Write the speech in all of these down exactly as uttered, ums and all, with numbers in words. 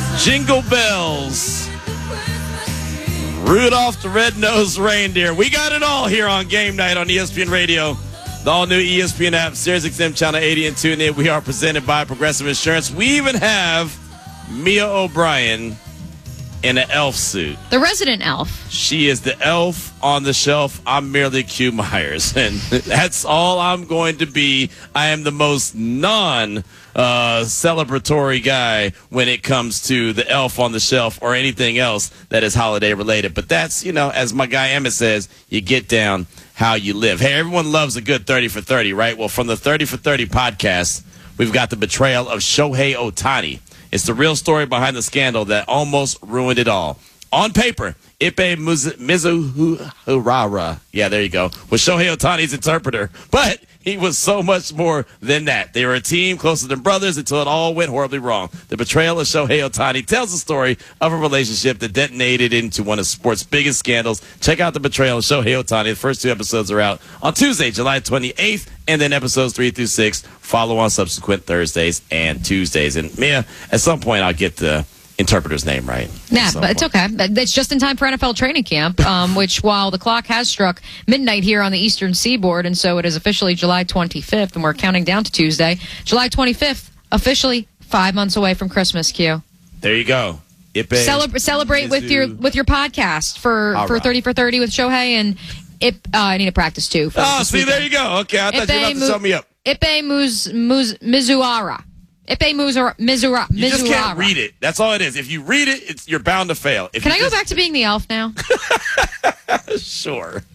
Jingle bells. Rudolph the Red-Nosed Reindeer. We got it all here on Game Night on E S P N Radio. The all-new E S P N app, Sirius X M Channel eighty and tune in. We are presented by Progressive Insurance. We even have Mia O'Brien in an elf suit. The resident elf. She is the elf on the shelf. I'm merely Q Myers. And that's all I'm going to be. I am the most non- Uh, celebratory guy when it comes to the elf on the shelf or anything else that is holiday related. But that's, you know, as my guy Emmett says, you get down how you live. Hey, everyone loves a good thirty for thirty, right? Well, from the thirty for thirty podcast, we've got the betrayal of Shohei Ohtani. It's the real story behind the scandal that almost ruined it all. On paper, Ippei Mizuhara, yeah, there you go, was Shohei Ohtani's interpreter. But he was so much more than that. They were a team closer than brothers until it all went horribly wrong. The betrayal of Shohei Ohtani tells the story of a relationship that detonated into one of sports' biggest scandals. Check out the betrayal of Shohei Ohtani. The first two episodes are out on Tuesday, July twenty-eighth, and then episodes three through six follow on subsequent Thursdays and Tuesdays. And Mia, at some point I'll get the interpreter's name right. Yeah, but it's okay. It's just in time for N F L training camp, um, which while the clock has struck midnight here on the Eastern Seaboard, and so it is officially July twenty-fifth, and we're counting down to Tuesday. July twenty-fifth, officially five months away from Christmas, Q. There you go. Ippei, Celebra- celebrate Mizu, with your with your podcast for, for thirty for thirty with Shohei, and Ip, uh, I need to practice too. For oh, see, weekend. There you go. Okay, I thought Ippei you were about to sum me up. Ippei Muz, Muz, Mizuhara. Ippei Mizura, Mizura, You just can't read it. That's all it is. If you read it, it's, you're bound to fail. If Can I just... go back to being the elf now? Sure.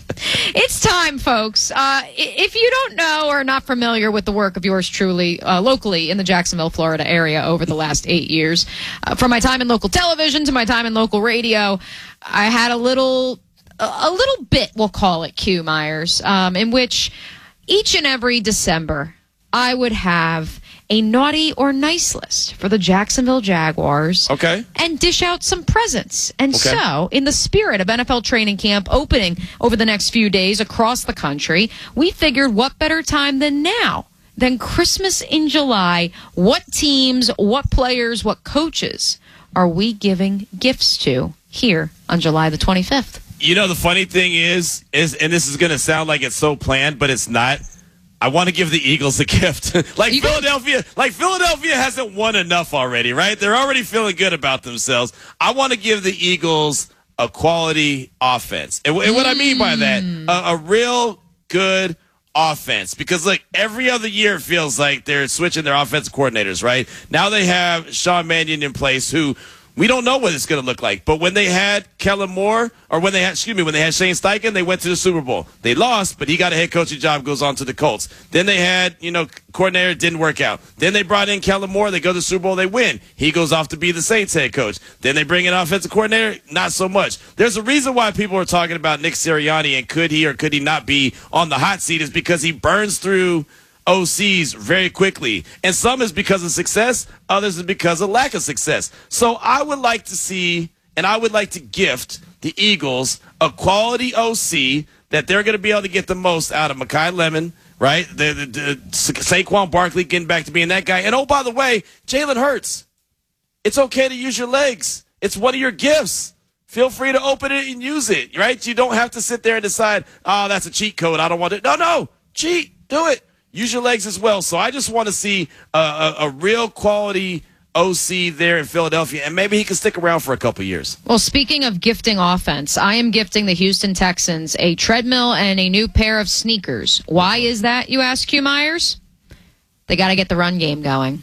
It's time, folks. Uh, if you don't know or are not familiar with the work of yours truly uh, locally in the Jacksonville, Florida area over the last eight years, uh, from my time in local television to my time in local radio, I had a little, a little bit, we'll call it Q Myers, um, in which each and every December I would have a naughty or nice list for the Jacksonville Jaguars. Okay. And dish out some presents. And okay. so, in the spirit of N F L training camp opening over the next few days across the country, we figured what better time than now than Christmas in July? What teams, what players, what coaches are we giving gifts to here on July the twenty-fifth? You know, the funny thing is, is and this is going to sound like it's so planned, but it's not. I want to give the Eagles a gift. like you Philadelphia, got- like Philadelphia hasn't won enough already, right? They're already feeling good about themselves. I want to give the Eagles a quality offense. And, and what mm. I mean by that, a, a real good offense. Because, look, every other year it feels like they're switching their offensive coordinators, right? Now they have Sean Mannion in place, who we don't know what it's going to look like. But when they had Kellen Moore, or when they had, excuse me, when they had Shane Steichen, they went to the Super Bowl. They lost, but he got a head coaching job, goes on to the Colts. Then they had, you know, coordinator, didn't work out. Then they brought in Kellen Moore. They go to the Super Bowl, they win. He goes off to be the Saints head coach. Then they bring in offensive coordinator, not so much. There's a reason why people are talking about Nick Sirianni and could he or could he not be on the hot seat is because he burns through O Cs very quickly. And some is because of success, others is because of lack of success. So I would like to see, and I would like to gift the Eagles a quality O C that they're going to be able to get the most out of Mekhi Lemon, right? The, the, the Saquon Barkley getting back to being that guy. And oh, by the way, Jalen Hurts. It's okay to use your legs. It's one of your gifts. Feel free to open it and use it, right? You don't have to sit there and decide, oh, that's a cheat code. I don't want it. No, no, cheat. Do it. Use your legs as well. So I just want to see a, a, a real quality O C there in Philadelphia, and maybe he can stick around for a couple years. Well, speaking of gifting offense, I am gifting the Houston Texans a treadmill and a new pair of sneakers. Why is that, you ask, Q Myers? They got to get the run game going.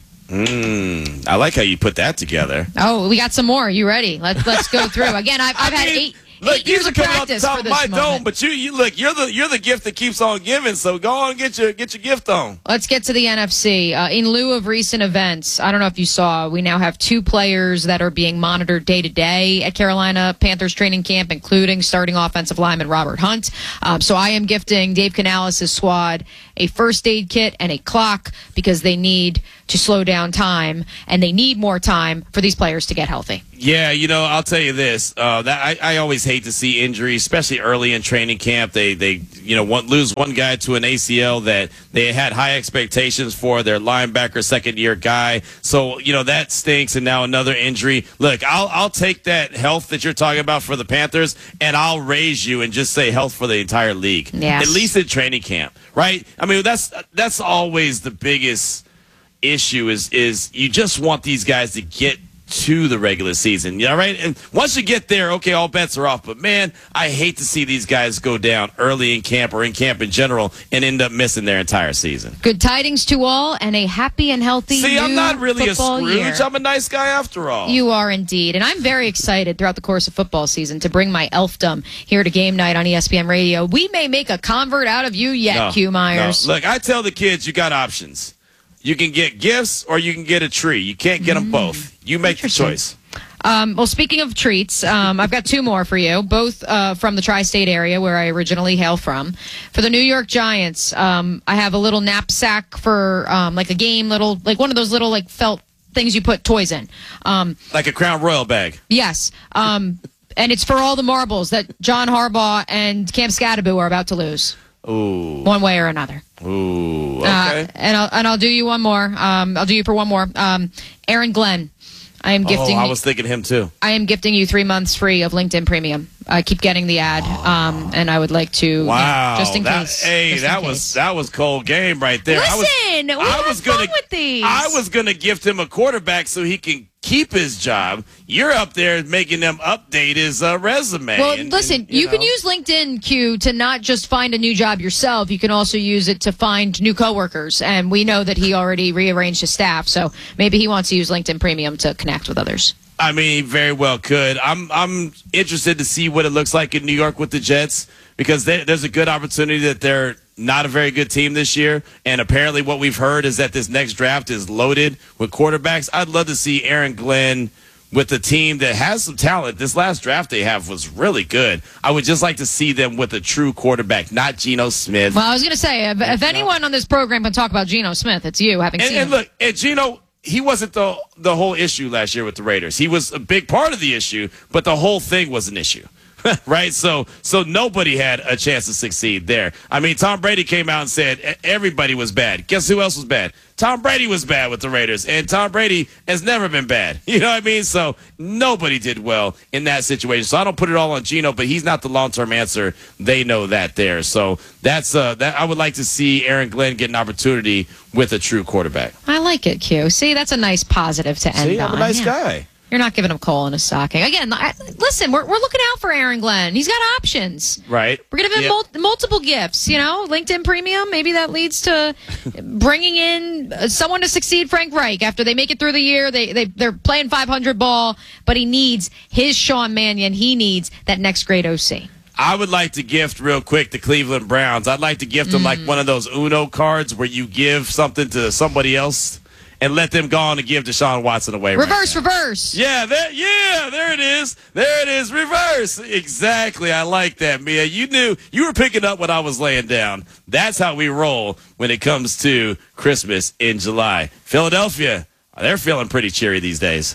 Mm, I like how you put that together. Oh, we got some more. You ready? Let's let's go through. Again, I've, I've had eight... Look, Eight years these are of coming off the practice top for of this my moment. dome, but you, you look, you're the you're the gift that keeps on giving. So go on and get your get your gift on. Let's get to the N F C. Uh, in lieu of recent events, I don't know if you saw, we now have two players that are being monitored day to day at Carolina Panthers training camp, including starting offensive lineman Robert Hunt. Um, so I am gifting Dave Canales' squad a first aid kit, and a clock because they need to slow down time, and they need more time for these players to get healthy. Yeah, you know, I'll tell you this. Uh, that I, I always hate to see injuries, especially early in training camp. They, they you know, want, lose one guy to an A C L that they had high expectations for, their linebacker, second-year guy. So, you know, that stinks, and now another injury. Look, I'll I'll take that health that you're talking about for the Panthers, and I'll raise you and just say health for the entire league, yes. At least in training camp, right? I mean, that's that's always the biggest issue is is you just want these guys to get to the regular season, yeah, right? And once you get there, okay, all bets are off. But man, I hate to see these guys go down early in camp or in camp in general and end up missing their entire season. Good tidings to all, and a happy and healthy See, new I'm not really a Scrooge. Year. I'm a nice guy after all. You are indeed, and I'm very excited throughout the course of football season to bring my elfdom here to game night on E S P N Radio. We may make a convert out of you yet, no, Q Myers. No. Look, I tell the kids you got options. You can get gifts or you can get a tree. You can't get them Mm. both. You make the choice. Um, well, speaking of treats, um, I've got two more for you, both uh, from the tri-state area where I originally hail from. For the New York Giants, um, I have a little knapsack for um, like a game, little like one of those little like felt things you put toys in. Um, like a Crown Royal bag. Yes. Um, and it's for all the marbles that John Harbaugh and Cam Scatterbo are about to lose. Ooh. One way or another. Ooh, okay. Uh, and I'll and I'll do you one more. Um, I'll do you for one more. Um, Aaron Glenn, I am gifting. Oh, I was thinking him too. I am gifting you three months free of LinkedIn Premium. I keep getting the ad, um, and I would like to. Wow, yeah, just in that, case. Hey, just that in was case. that was cold game right there. Listen, I was, we I have was fun gonna, with these. I was gonna gift him a quarterback so he can keep his job. You're up there making them update his uh, resume. Well, and, listen, and, you, you can know. use LinkedIn, Q, to not just find a new job yourself. You can also use it to find new coworkers. And we know that he already rearranged his staff, so maybe he wants to use LinkedIn Premium to connect with others. I mean, he very well could. I'm I'm interested to see what it looks like in New York with the Jets because they, there's a good opportunity that they're not a very good team this year. And apparently what we've heard is that this next draft is loaded with quarterbacks. I'd love to see Aaron Glenn with a team that has some talent. This last draft they have was really good. I would just like to see them with a true quarterback, not Geno Smith. Well, I was going to say, if, if anyone on this program can talk about Geno Smith, it's you, having and, seen and him. look, and Geno, he wasn't the the whole issue last year with the Raiders. He was a big part of the issue, but the whole thing was an issue. Right? So so nobody had a chance to succeed there. I mean, Tom Brady came out and said everybody was bad. Guess who else was bad? Tom Brady was bad with the Raiders, and Tom Brady has never been bad. You know what I mean? So nobody did well in that situation. So I don't put it all on Geno, but he's not the long-term answer. They know that there. So that's uh, that. I would like to see Aaron Glenn get an opportunity with a true quarterback. I like it, Q. See, that's a nice positive to end See, I'm on. a nice Yeah. guy. You're not giving him coal in a stocking. Again, I, listen, we're, we're looking out for Aaron Glenn. He's got options. Right. We're going to give him Yep. mul- multiple gifts, you know, LinkedIn Premium. Maybe that leads to bringing in uh, someone to succeed Frank Reich after they make it through the year. They, they, they're playing five hundred ball, but he needs his Sean Mannion. He needs that next great O C. I would like to gift real quick the Cleveland Browns. I'd like to gift them like one of those Uno cards where you give something to somebody else and let them go on and give Deshaun Watson away. Reverse, right now. reverse. Yeah, there, yeah, there it is. There it is. Reverse. Exactly. I like that, Mia. You knew you were picking up what I was laying down. That's how we roll when it comes to Christmas in July. Philadelphia, they're feeling pretty cheery these days.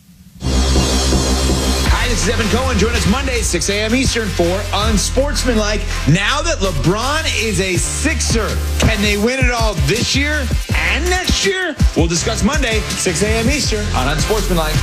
Hi, this is Evan Cohen. Join us Monday, six a.m. Eastern for Unsportsmanlike. Now that LeBron is a Sixer, can they win it all this year and next year? We'll discuss Monday, six a.m. Eastern on Unsportsmanlike.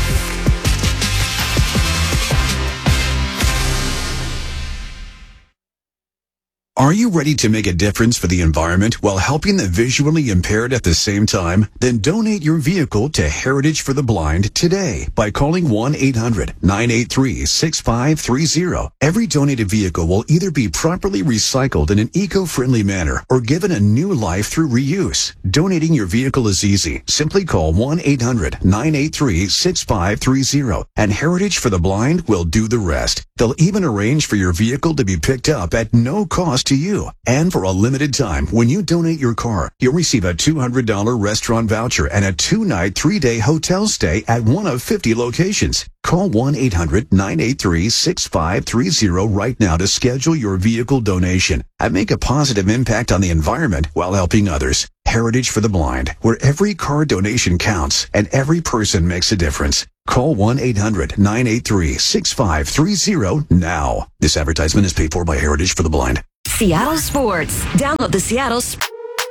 Are you ready to make a difference for the environment while helping the visually impaired at the same time? Then donate your vehicle to Heritage for the Blind today by calling one eight hundred nine eight three six five three zero. Every donated vehicle will either be properly recycled in an eco-friendly manner or given a new life through reuse. Donating your vehicle is easy. Simply call one eight hundred nine eight three six five three zero and Heritage for the Blind will do the rest. They'll even arrange for your vehicle to be picked up at no cost to you. And for a limited time, when you donate your car, you'll receive a two hundred dollars restaurant voucher and a two-night, three-day hotel stay at one of fifty locations. Call Call one eight hundred nine eight three six five three zero right now to schedule your vehicle donation and make a positive impact on the environment while helping others. Heritage for the Blind, where every car donation counts and every person makes a difference. Call one eight hundred nine eight three six five three zero now. This advertisement is paid for by Heritage for the Blind. Seattle Sports. Download the Seattle Sports.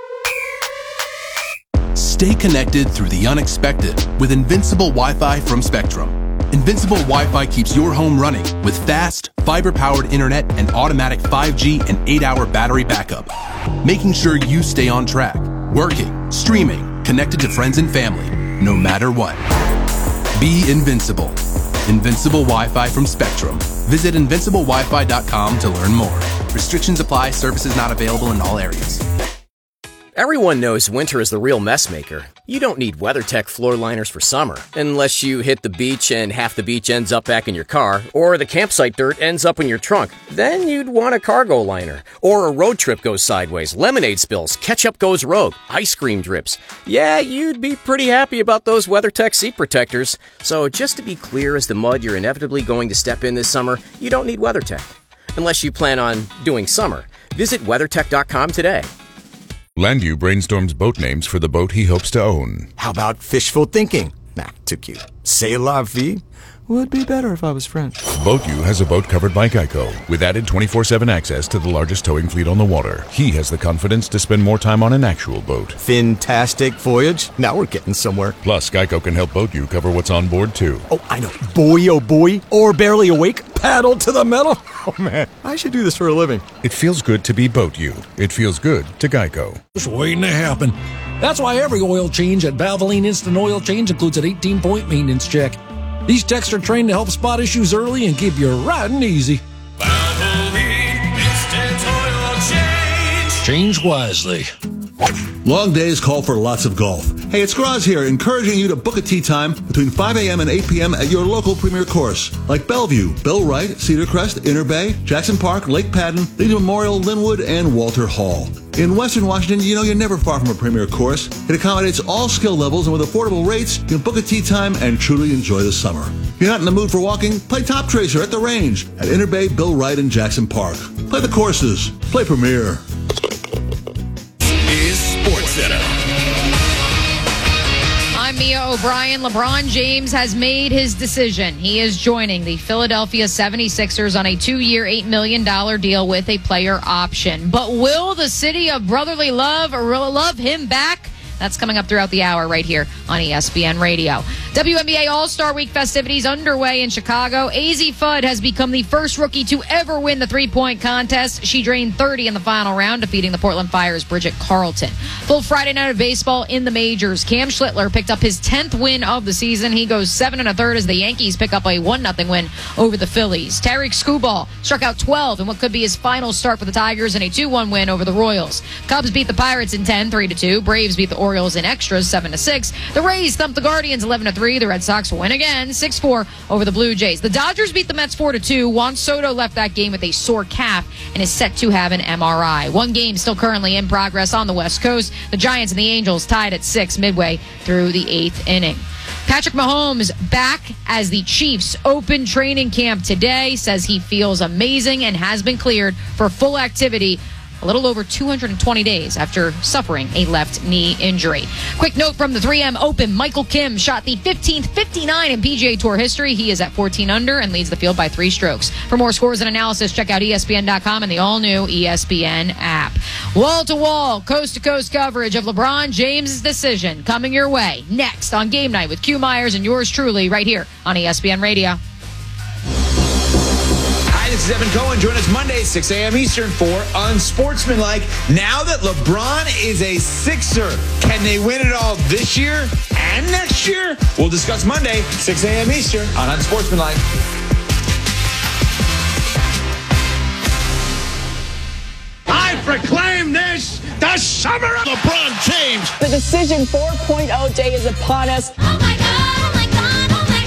Stay connected through the unexpected with Invincible Wi-Fi from Spectrum. Invincible Wi-Fi keeps your home running with fast, fiber-powered internet and automatic five G and eight hour battery backup, making sure you stay on track, working, streaming, connected to friends and family, no matter what. Be invincible. Invincible Wi-Fi from Spectrum. Visit invincible wi fi dot com to learn more. Restrictions apply. Services not available in all areas. Everyone knows winter is the real mess maker. You don't need WeatherTech floor liners for summer, unless you hit the beach and half the beach ends up back in your car, or the campsite dirt ends up in your trunk. Then you'd want a cargo liner. Or a road trip goes sideways, lemonade spills, ketchup goes rogue, ice cream drips. Yeah, you'd be pretty happy about those WeatherTech seat protectors. So just to be clear as the mud you're inevitably going to step in this summer, you don't need WeatherTech. Unless you plan on doing summer. Visit weathertech dot com today. Landview brainstorms boat names for the boat he hopes to own. How about fishful thinking? Nah, too cute. C'est la vie? Would be better if I was French. BoatU has a boat covered by Geico, with added twenty-four seven access to the largest towing fleet on the water. He has the confidence to spend more time on an actual boat. Fantastic voyage. Now we're getting somewhere. Plus, Geico can help BoatU cover what's on board, too. Oh, I know. Boy, oh boy. Or barely awake. Paddle to the metal. Oh, man. I should do this for a living. It feels good to be BoatU. It feels good to Geico. It's waiting to happen. That's why every oil change at Valvoline Instant Oil Change includes an eighteen point maintenance check. These techs are trained to help spot issues early and keep you riding easy. Valvoline Instant Oil Change. Change wisely. Long days call for lots of golf. Hey, it's Graz here, encouraging you to book a tee time between five a.m. and eight p.m. at your local premier course, like Bellevue, Bill Wright, Cedar Crest, Inner Bay, Jackson Park, Lake Padden, Legion Memorial, Linwood, and Walter Hall. In Western Washington, you know you're never far from a premier course. It accommodates all skill levels, and with affordable rates, you can book a tee time and truly enjoy the summer. If you're not in the mood for walking, play Top Tracer at the range at Inner Bay, Bill Wright, and Jackson Park. Play the courses. Play Premier. Is SportsCenter. I'm Mia O'Brien. LeBron James has made his decision. He is joining the Philadelphia seventy-sixers on a two-year, eight million dollars deal with a player option. But will the city of brotherly love love him back? That's coming up throughout the hour right here on E S P N Radio. W N B A All-Star Week festivities underway in Chicago. Azzi Fudd has become the first rookie to ever win the three-point contest. She drained thirty in the final round, defeating the Portland Fire's Bridget Carlton. Full Friday night of baseball in the majors. Cam Schlittler picked up his tenth win of the season. He goes seven and a third as the Yankees pick up a one nothing win over the Phillies. Tariq Skubal struck out twelve in what could be his final start for the Tigers in a two one win over the Royals. Cubs beat the Pirates in ten, three to two. Braves beat the Orioles in extras, seven to six. The Rays thumped the Guardians, eleven to three. The Red Sox win again, six four over the Blue Jays. The Dodgers beat the Mets four to two. Juan Soto left that game with a sore calf and is set to have an M R I. One game still currently in progress on the West Coast. The Giants and the Angels tied at six midway through the eighth inning. Patrick Mahomes back as the Chiefs open training camp today. Says he feels amazing and has been cleared for full activity a little over two hundred twenty days after suffering a left knee injury. Quick note from the three M Open. Michael Kim shot the fifteenth fifty-nine in P G A Tour history. He is at fourteen under and leads the field by three strokes. For more scores and analysis, check out E S P N dot com and the all-new E S P N app. Wall-to-wall, coast-to-coast coverage of LeBron James' decision coming your way next on Game Night with Q Myers and yours truly right here on E S P N Radio. This is Evan Cohen. Join us Monday, six a.m. Eastern for Unsportsmanlike. Now that LeBron is a Sixer, can they win it all this year and next year? We'll discuss Monday, six a.m. Eastern on Unsportsmanlike. I proclaim this the summer of LeBron James. The Decision four point oh day is upon us. Oh my God, oh my God, oh my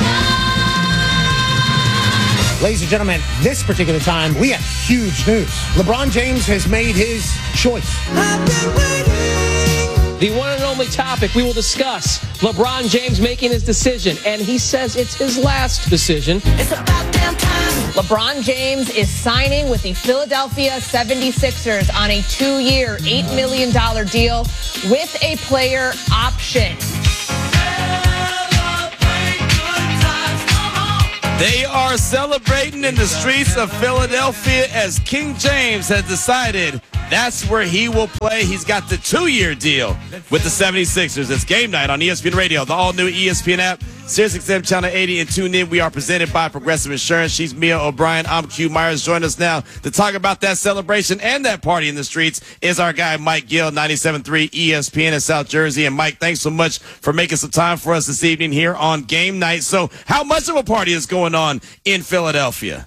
God. Ladies and gentlemen, this particular time, we have huge news. LeBron James has made his choice. I've been waiting. the one and only topic we will discuss. LeBron James making his decision, and he says it's his last decision. It's about damn time. LeBron James is signing with the Philadelphia seventy-sixers on a two-year, eight million dollars deal with a player option. They are celebrating in the streets of Philadelphia as King James has decided that's where he will play. He's got the two-year deal with the seventy-sixers. It's game night on E S P N Radio, the all-new E S P N app, Sirius X M Channel eighty, and tune in. We are presented by Progressive Insurance. She's Mia O'Brien. I'm Q Myers. Join us now to talk about that celebration and that party in the streets is our guy Mike Gill, ninety-seven point three E S P N in South Jersey. And Mike, thanks so much for making some time for us this evening here on game night. So how much of a party is going on in Philadelphia?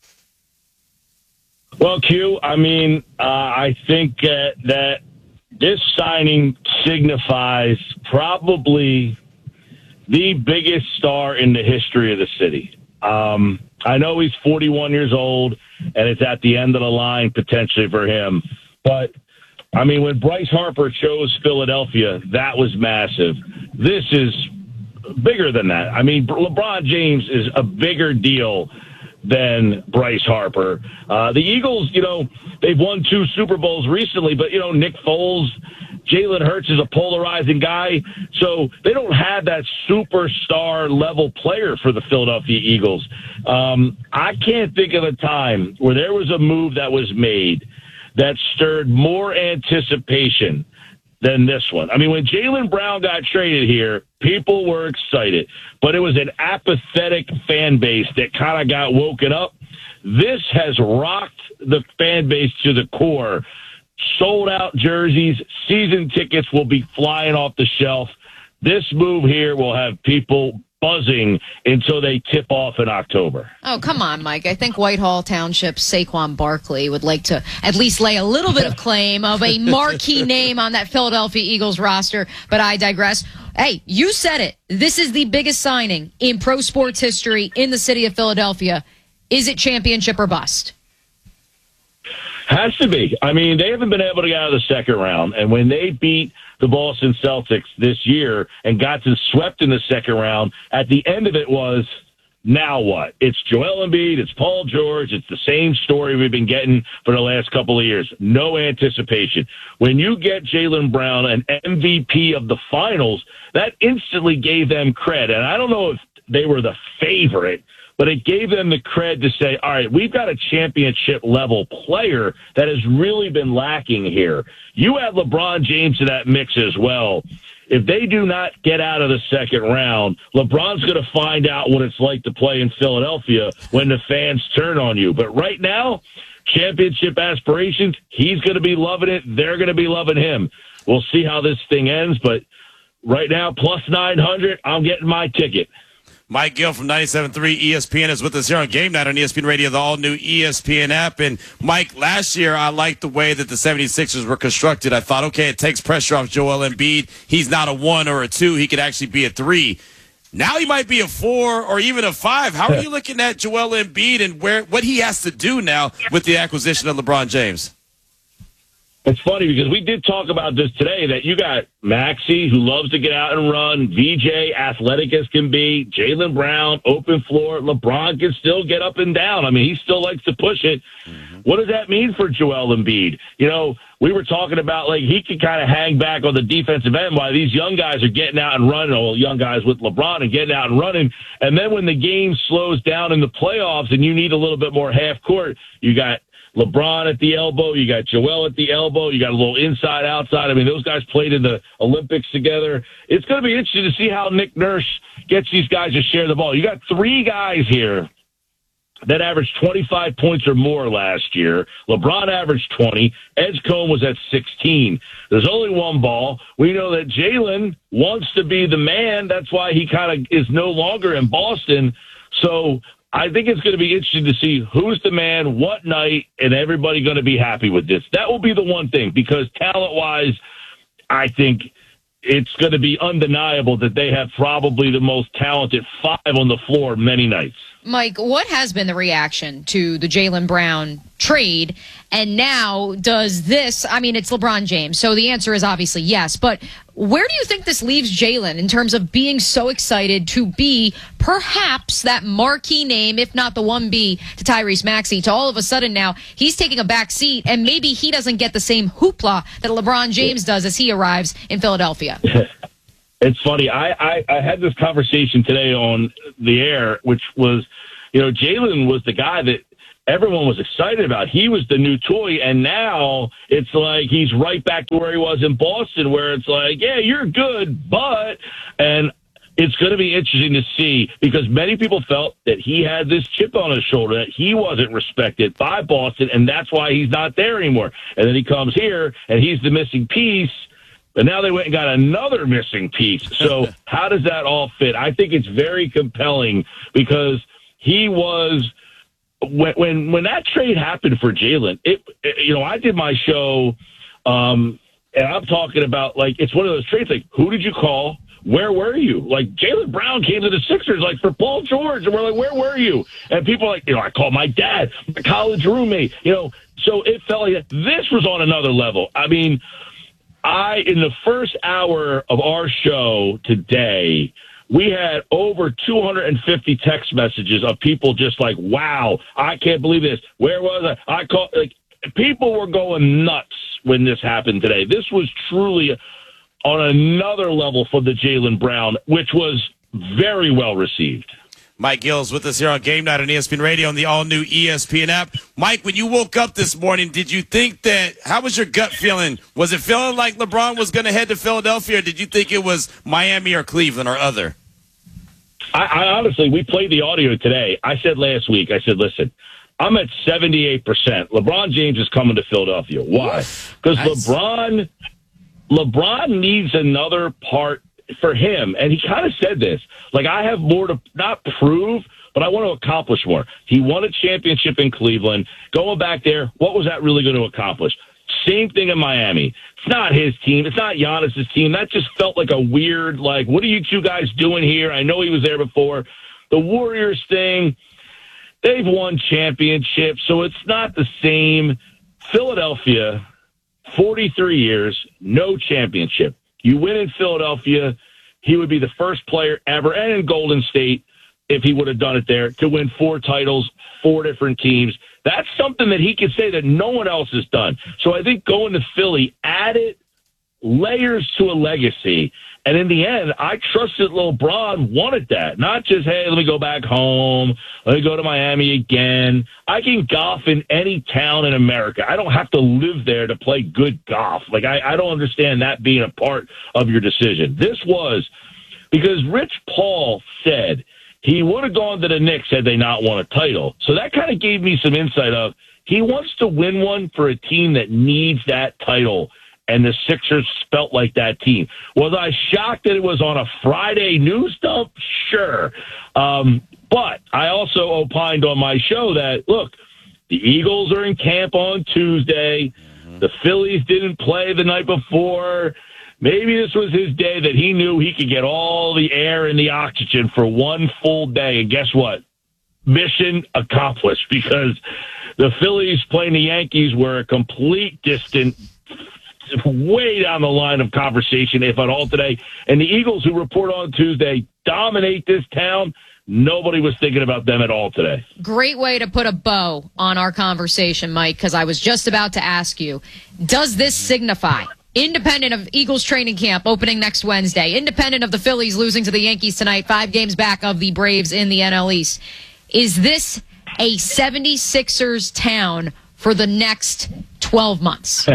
Well, Q, I mean, uh, I think uh, that this signing signifies probably the biggest star in the history of the city. Um, I know he's forty-one years old, and it's at the end of the line potentially for him. But, I mean, when Bryce Harper chose Philadelphia, that was massive. This is bigger than that. I mean, LeBron James is a bigger deal than Bryce Harper. Uh, the Eagles, you know, they've won two Super Bowls recently, but, you know, Nick Foles, Jalen Hurts is a polarizing guy, so they don't have that superstar level player for the Philadelphia Eagles. Um, I can't think of a time where there was a move that was made that stirred more anticipation than this one. I mean, when Jaylen Brown got traded here, people were excited, but it was an apathetic fan base that kind of got woken up. This has rocked the fan base to the core. Sold out jerseys, season tickets will be flying off the shelf. This move here will have people buzzing until they tip off in October. Oh, come on, Mike. I think Whitehall Township's Saquon Barkley would like to at least lay a little bit of claim of a marquee name on that Philadelphia Eagles roster, but I digress. Hey, you said it. This is the biggest signing in pro sports history in the city of Philadelphia. Is it championship or bust? Has to be. I mean, they haven't been able to get out of the second round, and when they beat the Boston Celtics this year and got to swept in the second round, at the end of it was, now what? It's Joel Embiid, it's Paul George, it's the same story we've been getting for the last couple of years. No anticipation. When you get Jaylen Brown, an M V P of the finals, that instantly gave them cred. And I don't know if they were the favorite, but it gave them the cred to say, all right, we've got a championship-level player that has really been lacking here. You add LeBron James to that mix as well. If they do not get out of the second round, LeBron's going to find out what it's like to play in Philadelphia when the fans turn on you. But right now, championship aspirations, he's going to be loving it. They're going to be loving him. We'll see how this thing ends, but right now, plus nine hundred, I'm getting my ticket. Mike Gill from ninety-seven point three E S P N is with us here on Game Night on E S P N Radio, the all-new E S P N app. And, Mike, last year I liked the way that the seventy-sixers were constructed. I thought, okay, it takes pressure off Joel Embiid. He's not a one or a two. He could actually be a three. Now he might be a four or even a five. How are you looking at Joel Embiid and where what he has to do now with the acquisition of LeBron James? It's funny because we did talk about this today, that you got Maxey, who loves to get out and run, V J, athletic as can be, Jaylen Brown, open floor, LeBron can still get up and down. I mean, he still likes to push it. Mm-hmm. What does that mean for Joel Embiid? You know, we were talking about, like, he can kind of hang back on the defensive end while these young guys are getting out and running, or young guys with LeBron and getting out and running. And then when the game slows down in the playoffs and you need a little bit more half court, you got LeBron at the elbow, you got Joel at the elbow, you got a little inside, outside. I mean, those guys played in the Olympics together. It's going to be interesting to see how Nick Nurse gets these guys to share the ball. You got three guys here that averaged twenty-five points or more last year. LeBron averaged twenty. Edgecombe was at sixteen. There's only one ball. We know that Jaylen wants to be the man. That's why he kind of is no longer in Boston. So I think it's going to be interesting to see who's the man, what night, and everybody going to be happy with this. That will be the one thing, because talent-wise, I think it's going to be undeniable that they have probably the most talented five on the floor many nights. Mike, what has been the reaction to the Jaylen Brown trade. And now does this, I mean, it's LeBron James. So the answer is obviously yes. But where do you think this leaves Jalen in terms of being so excited to be perhaps that marquee name, if not the one B to Tyrese Maxey, to all of a sudden now he's taking a back seat and maybe he doesn't get the same hoopla that LeBron James does as he arrives in Philadelphia? It's funny. I, I, I had this conversation today on the air, which was, you know, Jalen was the guy that everyone was excited about. He was the new toy, and now it's like he's right back to where he was in Boston, where it's like, yeah, you're good, but, and it's going to be interesting to see because many people felt that he had this chip on his shoulder, that he wasn't respected by Boston, and that's why he's not there anymore. And then he comes here, and he's the missing piece, but now they went and got another missing piece. So how does that all fit? I think it's very compelling because he was – When, when when that trade happened for Jalen, it, it you know I did my show, um, and I'm talking about like it's one of those trades like who did you call? Where were you? Like Jaylen Brown came to the Sixers like for Paul George, and we're like, where were you? And people are like, you know, I called my dad, my college roommate, you know. So it felt like this was on another level. I mean, I in the first hour of our show today. We had over two hundred fifty text messages of people just like, wow, I can't believe this. Where was I? I called, like, people were going nuts when this happened today. This was truly on another level for the Jaylen Brown, which was very well received. Mike Gills with us here on Game Night on E S P N Radio on the all-new E S P N app. Mike, when you woke up this morning, did you think that – how was your gut feeling? Was it feeling like LeBron was going to head to Philadelphia, or did you think it was Miami or Cleveland or other? I, I honestly, we played the audio today. I said last week, I said, listen, I'm at seventy-eight percent. LeBron James is coming to Philadelphia. Why? Because nice. LeBron, LeBron needs another part for him. And he kind of said this, like, I have more to not prove, but I want to accomplish more. He won a championship in Cleveland. Going back there, what was that really going to accomplish? Same thing in Miami. It's not his team. It's not Giannis's team. That just felt like a weird, like, what are you two guys doing here? I know he was there before. The Warriors thing, they've won championships, so it's not the same. Philadelphia, forty-three years, no championship. You win in Philadelphia, he would be the first player ever, and in Golden State, if he would have done it there, to win four titles, four different teams. That's something that he could say that no one else has done. So I think going to Philly added layers to a legacy. And in the end, I trusted LeBron wanted that. Not just, hey, let me go back home. Let me go to Miami again. I can golf in any town in America. I don't have to live there to play good golf. Like, I, I don't understand that being a part of your decision. This was because Rich Paul said he would have gone to the Knicks had they not won a title. So that kind of gave me some insight of he wants to win one for a team that needs that title. And the Sixers felt like that team. Was I shocked that it was on a Friday news dump? Sure. Um, but I also opined on my show that, look, the Eagles are in camp on Tuesday. Mm-hmm. The Phillies didn't play the night before. Maybe this was his day that he knew he could get all the air and the oxygen for one full day. And guess what? Mission accomplished, because the Phillies playing the Yankees were a complete distant way down the line of conversation, if at all, today. And the Eagles, who report on Tuesday, dominate this town. Nobody was thinking about them at all today. Great way to put a bow on our conversation, Mike, because I was just about to ask you, does this signify, independent of Eagles training camp opening next Wednesday, independent of the Phillies losing to the Yankees tonight, five games back of the Braves in the N L East, is this a seventy-sixers town for the next twelve months?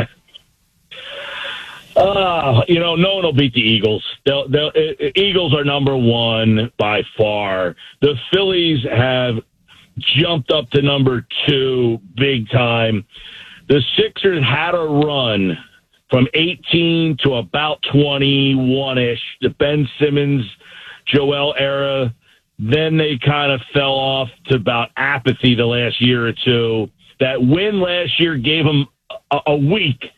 Uh, you know, no one will beat the Eagles. They'll, they'll, uh, Eagles are number one by far. The Phillies have jumped up to number two big time. The Sixers had a run from eighteen to about twenty-one-ish, the Ben Simmons, Joel era. Then they kind of fell off to about apathy the last year or two. That win last year gave them a, a week.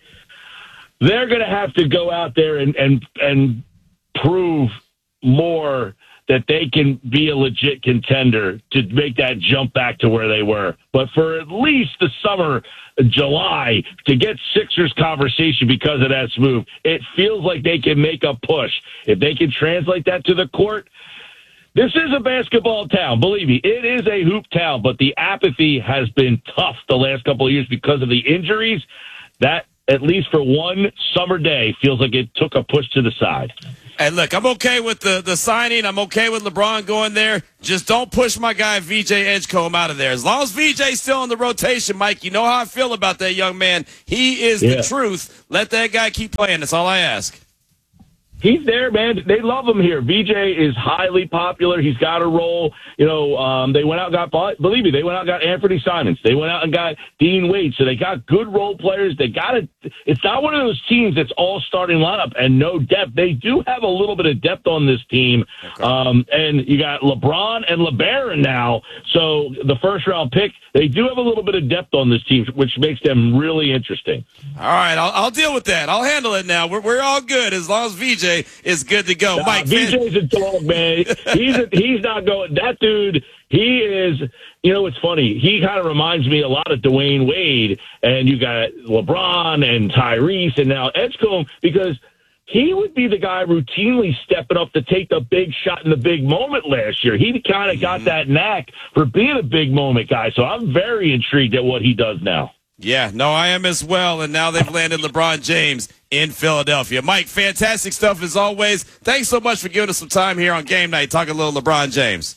They're going to have to go out there and, and and prove more that they can be a legit contender to make that jump back to where they were. But for at least the summer, July, to get Sixers conversation because of that move, it feels like they can make a push. If they can translate that to the court, this is a basketball town. Believe me, it is a hoop town, but the apathy has been tough the last couple of years because of the injuries. That, at least for one summer day, feels like it took a push to the side. And look, I'm okay with the, the signing. I'm okay with LeBron going there. Just don't push my guy V J Edgecombe out of there. As long as V J's still in the rotation, Mike, you know how I feel about that young man. He is yeah. the truth. Let that guy keep playing. That's all I ask. He's there, man. They love him here. V J is highly popular. He's got a role. You know, um, they went out and got, believe me, they went out and got Anthony Simons. They went out and got Dean Wade. So they got good role players. They got it. It's not one of those teams that's all starting lineup and no depth. They do have a little bit of depth on this team. Okay. Um, and you got LeBron and LeBaron now. So the first round pick, they do have a little bit of depth on this team, which makes them really interesting. All right. I'll, I'll deal with that. I'll handle it now. We're, we're all good as long as V J is good to go. Nah, Mike, V J's a dog, man. He's a, he's not going. That dude, he is. You know, it's funny. He kind of reminds me a lot of Dwayne Wade, and you got LeBron and Tyrese, and now Edgecombe, because he would be the guy routinely stepping up to take the big shot in the big moment last year. He kind of got mm-hmm. that knack for being a big moment guy. So I'm very intrigued at what he does now. Yeah, no, I am as well. And now they've landed LeBron James in Philadelphia. Mike, fantastic stuff as always. Thanks so much for giving us some time here on Game Night, talking a little LeBron James.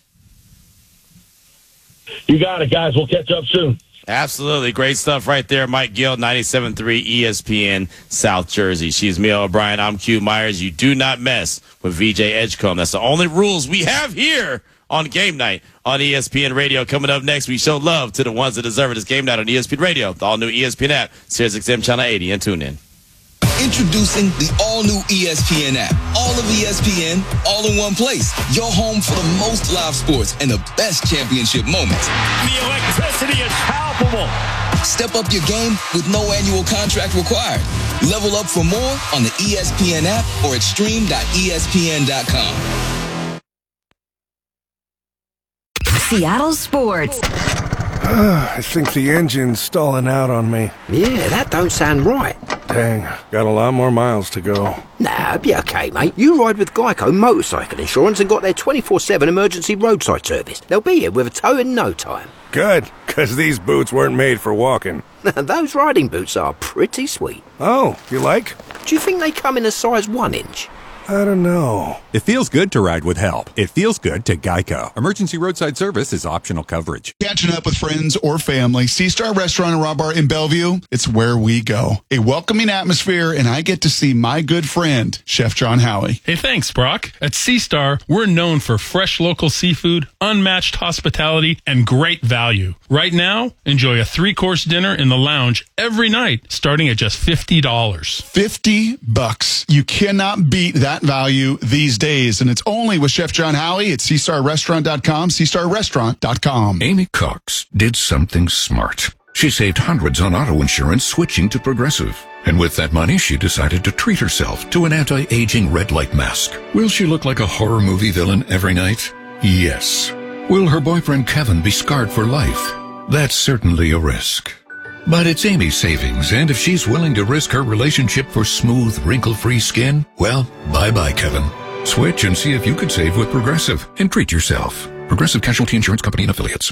You got it, guys. We'll catch up soon. Absolutely. Great stuff right there. Mike Gill, ninety-seven point three E S P N, South Jersey. She's Mia O'Brien. I'm Q Myers. You do not mess with V J Edgecombe. That's the only rules we have here on Game Night on E S P N Radio. Coming up next, we show love to the ones that deserve it. It's Game Night on E S P N Radio, the all-new E S P N app, Sirius X M Channel eighty, and tune in. Introducing the all-new E S P N app. All of E S P N, all in one place. Your home for the most live sports and the best championship moments. The electricity is palpable. Step up your game with no annual contract required. Level up for more on the E S P N app or at stream dot E S P N dot com. Seattle Sports. I think the engine's stalling out on me. Yeah, that don't sound right. Dang, got a lot more miles to go. Nah, be okay, mate. You ride with Geico Motorcycle Insurance and got their twenty-four seven emergency roadside service. They'll be here with a tow in no time. Good, because these boots weren't made for walking. Those riding boots are pretty sweet. Oh, you like? Do you think they come in a size one inch? I don't know. It feels good to ride with help. It feels good to Geico. Emergency roadside service is optional coverage. Catching up with friends or family, C-Star Restaurant and Raw Bar in Bellevue, it's where we go. A welcoming atmosphere, and I get to see my good friend, Chef John Howie. Hey, thanks, Brock. At C-Star, we're known for fresh local seafood, unmatched hospitality, and great value. Right now, enjoy a three-course dinner in the lounge every night, starting at just fifty dollars. fifty bucks. You cannot beat that value these days, and it's only with Chef John Howie at C Star Restaurant dot com, C Star Restaurant dot com. Amy Cox did something smart. She saved hundreds on auto insurance switching to Progressive. And with that money, she decided to treat herself to an anti-aging red light mask. Will she look like a horror movie villain every night? Yes. Will her boyfriend Kevin be scarred for life? That's certainly a risk. But it's Amy's savings, and if she's willing to risk her relationship for smooth, wrinkle-free skin, well, bye-bye, Kevin. Switch and see if you could save with Progressive and treat yourself. Progressive Casualty Insurance Company and Affiliates.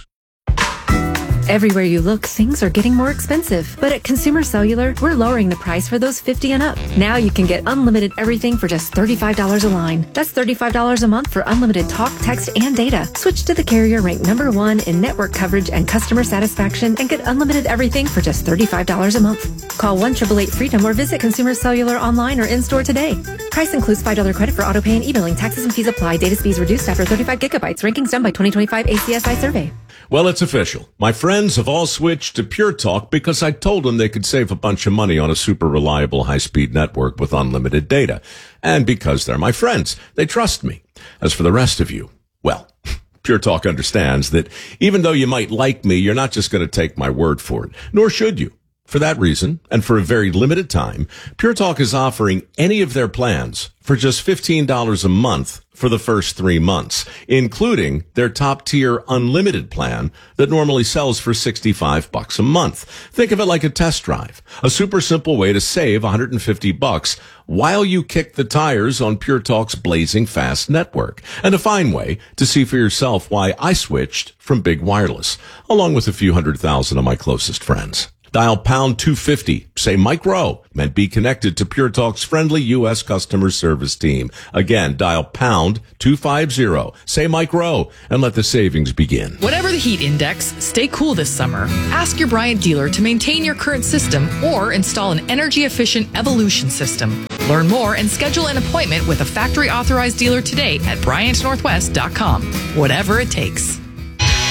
Everywhere you look, things are getting more expensive. But at Consumer Cellular, we're lowering the price for those fifty and up. Now you can get unlimited everything for just thirty-five dollars a line. That's thirty-five dollars a month for unlimited talk, text, and data. Switch to the carrier ranked number one in network coverage and customer satisfaction and get unlimited everything for just thirty-five dollars a month. Call one eight eight eight FREEDOM or visit Consumer Cellular online or in-store today. Price includes five dollars credit for autopay and e-billing. Taxes and fees apply. Data speeds reduced after thirty-five gigabytes. Rankings done by twenty twenty-five A C S I survey. Well, it's official. My friends have all switched to Pure Talk because I told them they could save a bunch of money on a super reliable high-speed network with unlimited data. And because they're my friends, they trust me. As for the rest of you, well, Pure Talk understands that even though you might like me, you're not just going to take my word for it. Nor should you. For that reason, and for a very limited time, Pure Talk is offering any of their plans for just fifteen dollars a month for the first three months, including their top-tier unlimited plan that normally sells for sixty-five bucks a month. Think of it like a test drive, a super simple way to save one hundred fifty bucks while you kick the tires on Pure Talk's blazing fast network, and a fine way to see for yourself why I switched from Big Wireless, along with a few hundred thousand of my closest friends. Dial pound two fifty, say Mike Rowe, and be connected to Pure Talk's friendly U S customer service team. Again, dial pound two fifty, say Mike Rowe, and let the savings begin. Whatever the heat index, stay cool this summer. Ask your Bryant dealer to maintain your current system or install an energy-efficient Evolution system. Learn more and schedule an appointment with a factory-authorized dealer today at Bryant Northwest dot com. Whatever it takes.